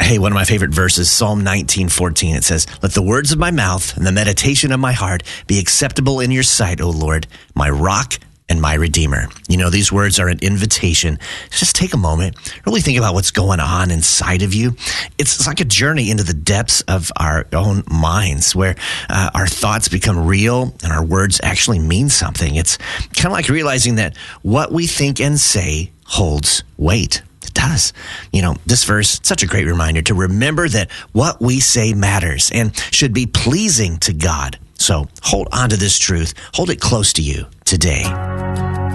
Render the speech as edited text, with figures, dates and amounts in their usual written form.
Hey, one of my favorite verses, Psalm 19:14. It says, "Let the words of my mouth and the meditation of my heart be acceptable in your sight, O Lord, my rock and my redeemer." You know, these words are an invitation. Just take a moment, really think about what's going on inside of you. It's like a journey into the depths of our own minds where our thoughts become real and our words actually mean something. It's kind of like realizing that what we think and say holds weight. It does. You know, this verse, such a great reminder to remember that what we say matters and should be pleasing to God. So hold on to this truth. Hold it close to you today.